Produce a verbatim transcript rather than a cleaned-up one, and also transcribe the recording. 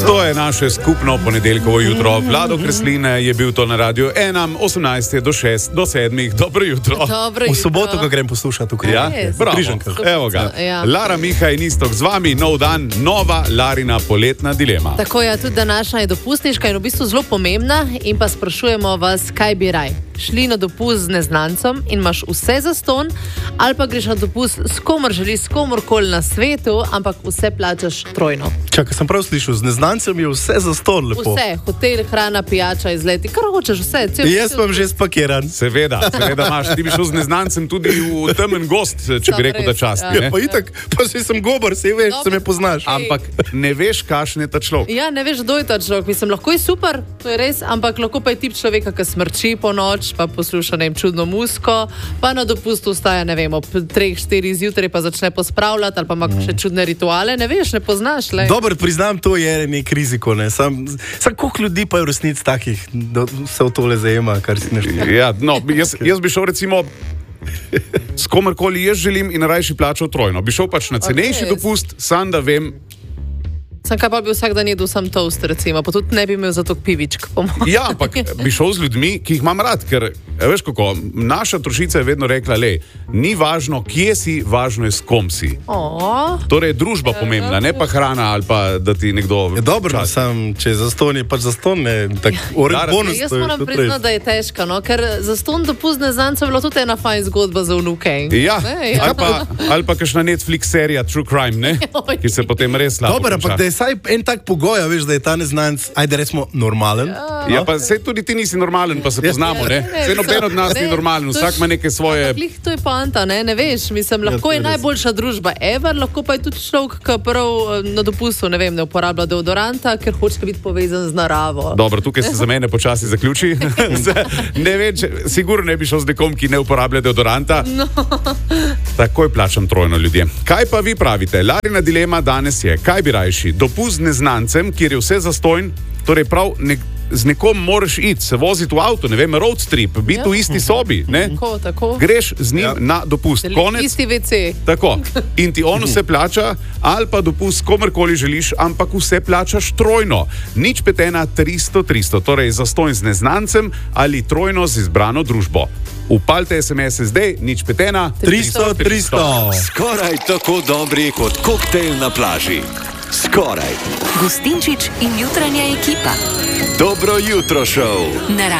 To je naše skupno ponedeljkovo jutro. Vlado Kreslin je bil to na radiju ena, osemnajst do šest, do sedmih. Dobro jutro. Dobro V jutro. soboto, ko grem poslušati ukrepe. Ja, Res. bravo. Križankah. Evo ga. Ja. Lara Miha in Istok z vami, nov dan, nova Larina poletna dilema. Tako je, tudi današnja je dopustniška in v bistvu zelo pomembna. In pa sprašujemo vas, kaj bi raj. Šli na dopust z neznancem in imaš vse za ston, ali pa greš na dopust s komor želiš, s komorkoli na svetu, ampak vse plačaš trojno. Čakaj, sem prav slišal, z neznancem je vse za ston lepo. Vse, hotel, hrana, pijača, izleti, kar hočeš, vse. Cel, Jaz sem že spakiran. Seveda, seveda imaš. Ti bi šel z neznancem tudi v temen gost, če bi Sam rekel, da res, čast. ja. ne? Pa itak, pa si sem gobar, se veš, Dobro. se me poznaš. Ej. Ampak ne veš, kakšen je ta človek. Ja, ne veš, kdo je ta človek. Mislim, lahko je super, to je res, ampak lahko pa je tip človeka, ki smrči po noč, pa posluša ne vem, čudno muziko, pa na dopustu vstaja, ne vem, ob treh, štirih zjutraj pa začne pospravljati, ali pa ima še čudne rituale, ne veš, ne poznaš. Le. Dober, priznam, to je nek riziko. Ne? Sam, sam koliko ljudi pa je v resnici takih, da se v tole zajema, kar si ne želiš. Ja, no, jaz, jaz bi šel recimo s komerkoli jaz želim in rajši plačal trojno. Bi šel pač na cenejši res? dopust, sam da vem. Sem kaj pa bi vsak dan jedel sam toast, recimo, pa tudi ne bi imel za to pivičk. Ja, ampak bi šel z ljudmi, ki jih imam rad, ker ja, veš kako, naša trošica je vedno rekla, le, ni važno, kje si, važno je s kom si. Oh, Torej, družba pomembna, ne pa hrana ali pa da ti nekdo. Je dobro, čas. sam, če je za ston, je pač za ston, ne, tak, oren Lara, bonus. jaz to je moram tudi priznati, res. da je težka, no? Ker za ston dopust neznancev je bila tudi ena fajn zgodba za vnuke. Ja, Ne, ja. ali pa, ali pa kakšna Netflix serija True Crime, ne? Ki se potem res slabo Dobro, ampak konča. da je saj en tak pogoj, a veš, da je ta neznanc, ajde recimo, normalen. Ja, pa sej tudi ti nisi normalen, pa se poznamo, ne? Ne, Sej noben od nas ne, ni normalen, to je vsak ima neke svoje. Ampak glih, to je poanta, ne, ne veš, mislim, lahko to je je res. najboljša družba ever, lahko pa je tudi človek, ki prav eh, na dopustu, ne vem, ne uporablja deodoranta, ker hoče biti povezan z naravo. Dobro, tukaj se za mene počasi zaključi. Ne vem, če, sigurno ne bi šel z nekom, ki ne uporablja deodoranta. No. Takoj plačam trojno, ljudje. Kaj pa vi pravite? Larina dilema danes je, kaj bi rajši? Dopust z neznancem, kjer je vse zastojn, torej prav nek, z nekom moraš iti, se voziti v avto, ne vem, road trip, biti Ja. v isti sobi, ne? Tako, tako. Greš z njim Ja. na dopust. Deli- Konec. Isti ve ce. Tako. In ti on vse plača, ali pa dopust komerkoli želiš, ampak vse plačaš trojno. Nič petena tristo tristo, torej zastonj z neznancem ali trojno z izbrano družbo. Upalite es em es zdaj, nič petena tristo, tristo. Skoraj tako dobri kot koktejl na plaži. Skoraj. Gustinčič in jutranja ekipa. Dobro jutro, šov. Na